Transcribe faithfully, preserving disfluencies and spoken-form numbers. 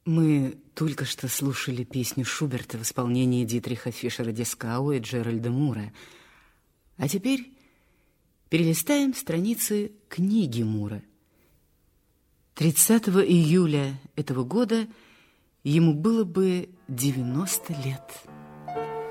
Мы только что слушали песню Шуберта в исполнении Дитриха Фишера-Дискау и Джеральда Мура. А теперь перелистаем страницы книги Мура. тридцатого июля этого года ему было бы девяносто лет.